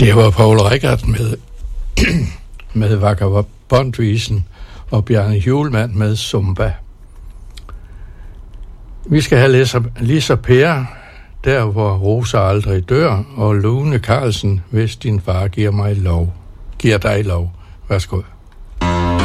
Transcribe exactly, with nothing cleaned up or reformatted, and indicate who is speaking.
Speaker 1: Det var Poul Reichhardt med, med Vagabondvisen og Bjarne Hjulmand med Zumba. Vi skal have Lisa, Lisa Per, der hvor Rosa aldrig dør, og Lone Carlsen, hvis din far giver mig lov. Giver dig lov. Værsgo.